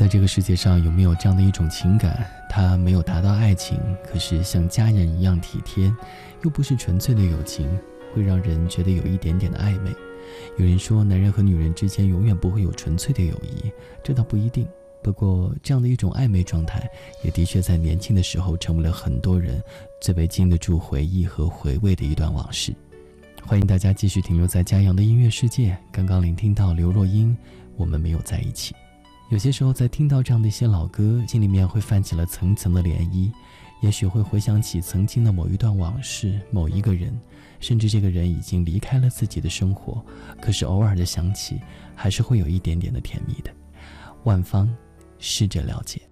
在这个世界上有没有这样的一种情感，它没有达到爱情，可是像家人一样体贴，又不是纯粹的友情，会让人觉得有一点点的暧昧。有人说男人和女人之间永远不会有纯粹的友谊，这倒不一定，不过这样的一种暧昧状态也的确在年轻的时候成为了很多人最为经得住回忆和回味的一段往事。欢迎大家继续停留在佳阳的音乐世界，刚刚聆听到刘若英我们没有在一起。有些时候在听到这样的一些老歌，心里面会泛起了层层的涟漪，也许会回想起曾经的某一段往事，某一个人，甚至这个人已经离开了自己的生活，可是偶尔的想起还是会有一点点的甜蜜的。万芳，试着了解。